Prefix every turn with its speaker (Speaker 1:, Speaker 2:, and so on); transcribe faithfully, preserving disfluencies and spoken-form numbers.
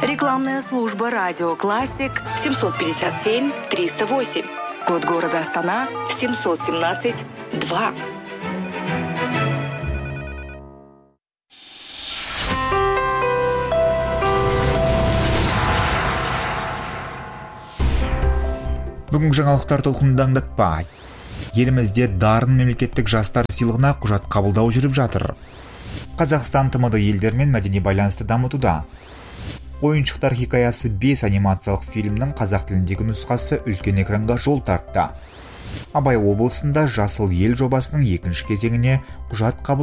Speaker 1: Рекламная служба «Радио Классик»
Speaker 2: семьсот пятьдесят семь триста восемь.
Speaker 1: Код города Астана
Speaker 2: семьсот семнадцать два.
Speaker 3: Бүгінгі жаңалықтар толқынында аңдатпа. Елімізде дарын мемлекеттік жастар сыйлығына құжат қабылдау жүріп жатыр. Қазақстан тмд елдермен мәдени байланысты дамытуда. Ойыншықтар хикаясы бес анимациялық фильмнің қазақ тіліндегі нұсқасы үлкен экранға жол тартты. Абай облысында Жасыл ел жобасының екінші кезеңіне құжат қабылданды.